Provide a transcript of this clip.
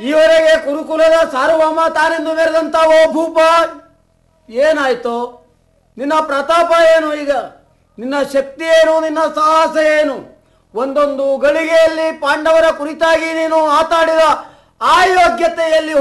ಈವರೆಗೆ ಕುರುಕುಲದ ಸಾರ್ವಭೌಮ ತಾನೆಂದು ಮೆರೆದಂತ ಓ ಭೂಪ, ಏನಾಯ್ತು? ನಿನ್ನ ಪ್ರತಾಪ ಏನು? ಈಗ ನಿನ್ನ ಶಕ್ತಿ ಏನು? ನಿನ್ನ ಸಾಹಸ ಏನು? ಒಂದೊಂದು ಗಳಿಗೆಯಲ್ಲಿ ಪಾಂಡವರ ಕುರಿತಾಗಿ ನೀನು ಆತಾಡಿದ ಆ ಯೋಗ್ಯತೆಯಲ್ಲಿ